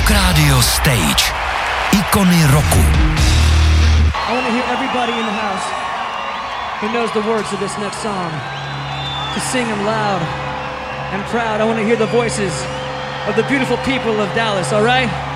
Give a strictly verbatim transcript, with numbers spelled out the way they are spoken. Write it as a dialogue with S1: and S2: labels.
S1: Rock Radio Stage. Ikony roku.
S2: I want to hear everybody in the house who knows the words of this next song to sing them loud and proud. I want to hear the voices of the beautiful people of Dallas, all right?